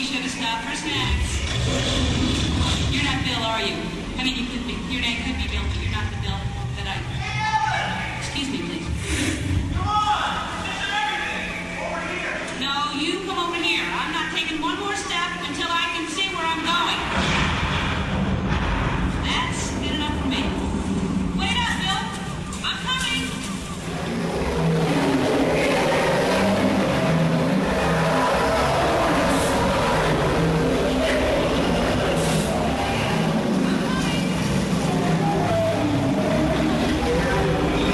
should have stopped for snacks. You're not Bill, are you? I mean, you could be. Your name could be Bill, but you're not.